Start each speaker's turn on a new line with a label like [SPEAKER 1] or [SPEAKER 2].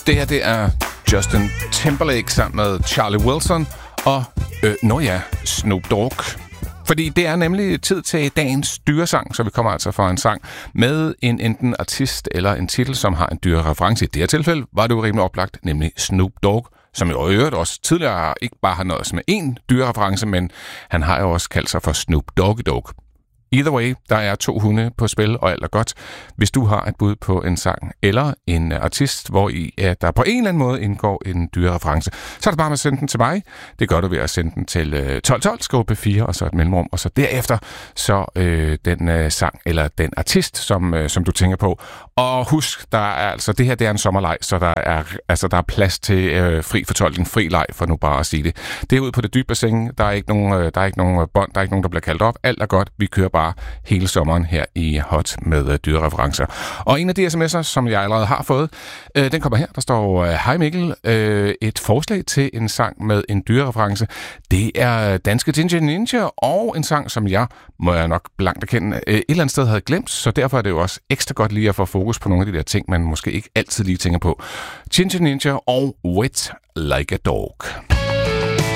[SPEAKER 1] Det her, det er Justin Timberlake sammen med Charlie Wilson og, Snoop Dogg. Fordi det er nemlig tid til dagens dyresang, så vi kommer altså fra en sang med en enten artist eller en titel, som har en dyrereference. I det her tilfælde var det jo rimelig oplagt, nemlig Snoop Dogg, som jo i øvrigt også tidligere ikke bare har noget med én dyrereference, men han har jo også kaldt sig for Snoop Doggy Dogg. Either way, der er 2 hunde på spil, og alt er godt. Hvis du har et bud på en sang eller en artist, hvor der på en eller anden måde indgår en dyrereference, så er det bare med at sende den til mig. Det gør du ved at sende den til 1212, skriv P4 og så et mellemrum, og så derefter så den sang eller den artist, som du tænker på. Og husk, det her det er en sommerleg, så der er plads til fri fortolkning, fri leg, for nu bare at sige det. Det er ude på det dybe bassin. Der er ikke nogen bånd, der er ikke nogen, der bliver kaldt op. Alt er godt. Vi kører bare hele sommeren her i Hot med dyrereferencer. Og en af de sms'er, som jeg allerede har fået, den kommer her. Der står, hej Mikkel, et forslag til en sang med en dyrereference. Det er Danske Ginger Ninja, og en sang, som må jeg nok blankt erkende, et eller andet sted havde glemt, så derfor er det jo også ekstra godt lige at få fokus på nogle af de der ting, man måske ikke altid lige tænker på. Ginger Ninja og Wet Like a Dog.